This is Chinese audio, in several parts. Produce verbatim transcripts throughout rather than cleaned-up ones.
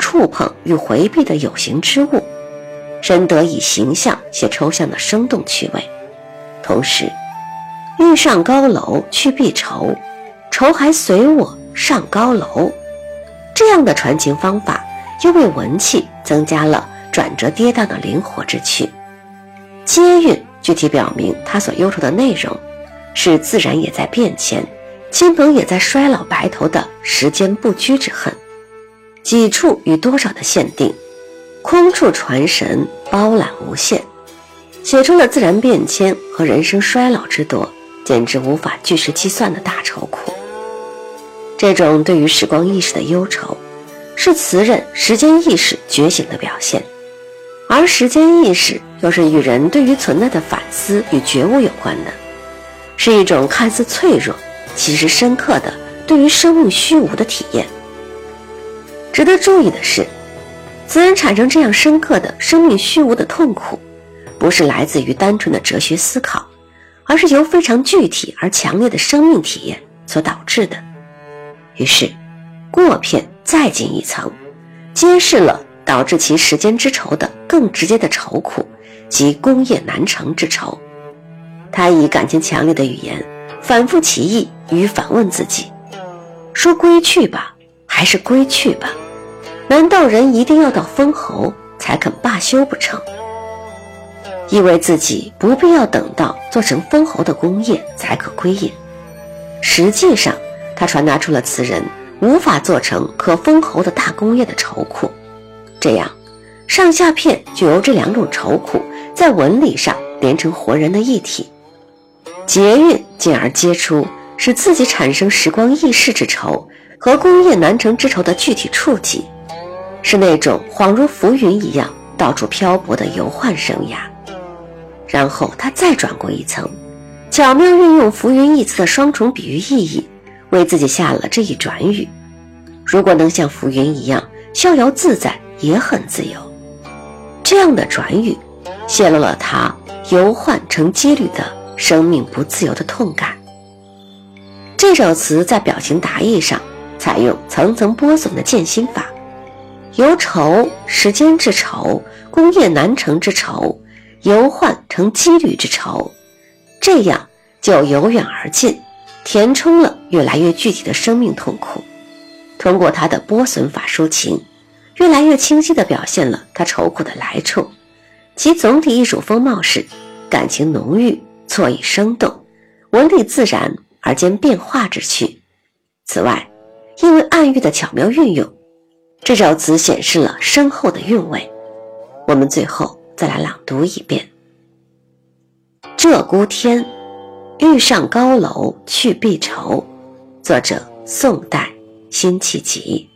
触碰与回避的有形之物，深得以形象且抽象的生动趣味。同时，欲上高楼去避愁，愁还随我上高楼，这样的传情方法又为文气增加了转折跌宕的灵活之趣。接韵具体表明他所忧愁的内容是自然也在变迁，亲朋也在衰老白头的时间不居之恨。几处与多少的限定，空处传神，包揽无限，写出了自然变迁和人生衰老之多，简直无法据实计算的大愁苦。这种对于时光意识的忧愁，是词人时间意识觉醒的表现，而时间意识又是与人对于存在的反思与觉悟有关的，是一种看似脆弱其实深刻的对于生命虚无的体验。值得注意的是，词人产生这样深刻的生命虚无的痛苦，不是来自于单纯的哲学思考，而是由非常具体而强烈的生命体验所导致的。于是过片再进一层，揭示了导致其时间之愁的更直接的愁苦，即功业难成之愁。他以感情强烈的语言反复其意与反问自己，说归去吧，还是归去吧？难道人一定要到封侯才肯罢休不成？以为自己不必要等到做成封侯的功业才可归隐，实际上他传达出了词人无法做成可封侯的大功业的愁苦。这样上下片就由这两种愁苦在文理上连成活人的一体，结韵进而接出使自己产生时光易逝之愁和功业难成之愁的具体触及，是那种恍如浮云一样到处漂泊的游幻生涯。然后他再转过一层，巧妙运用浮云一词的双重比喻意义，为自己下了这一转语：如果能像浮云一样逍遥自在，也很自由。这样的转语泄露了他游幻成羁旅的生命不自由的痛感。这首词在表情达意上采用层层剥笋的渐心法，由愁、时间之愁、功业难成之愁、游幻成羁旅之愁，这样就由远而近，填充了越来越具体的生命痛苦。通过他的剥笋法抒情，越来越清晰地表现了他愁苦的来处。其总体艺术风貌是感情浓郁，错意生动，文理自然而兼变化之趣。此外，因为暗喻的巧妙运用，这首词显示了深厚的韵味。我们最后再来朗读一遍：鹧鸪天，欲上高楼去避愁。作者宋代辛弃疾。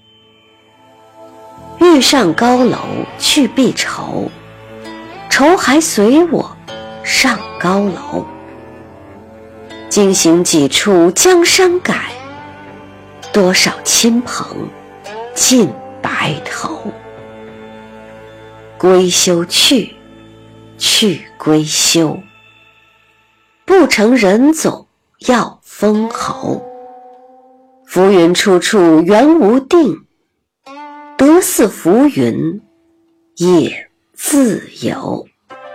欲上高楼去避愁，愁还随我上高楼。今行几处江山改，多少亲朋尽白头。归休去，去归休，不成人总要封侯。浮云处处原无定，得似浮云也自由。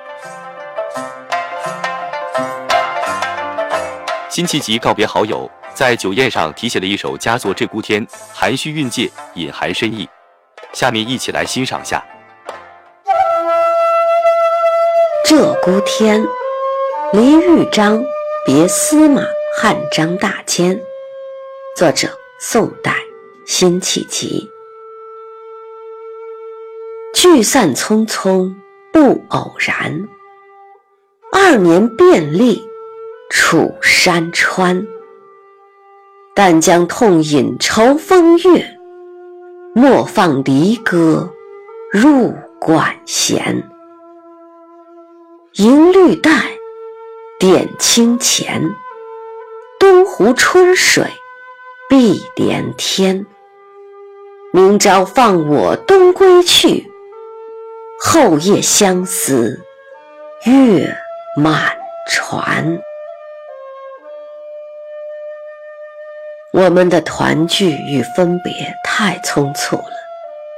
辛弃疾告别好友，在酒宴上题写了一首佳作《鹧鸪天》，含蓄蕴藉，隐含深意。下面一起来欣赏下。 鹧鸪天，黎豫章别司马汉章大监。作者宋代辛弃疾。聚散匆匆不偶然，二年便历楚山川。但将痛饮愁风月，莫放离歌入管弦。迎绿带，点清钱，东湖春水碧连天。明朝放我东归去，后夜相思月满船。我们的团聚与分别太匆促了，